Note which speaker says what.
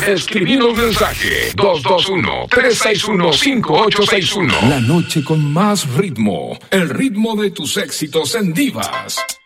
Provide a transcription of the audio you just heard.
Speaker 1: Escribinos un mensaje 221-361-5861.
Speaker 2: La noche con más ritmo, el ritmo de tus éxitos en Divas.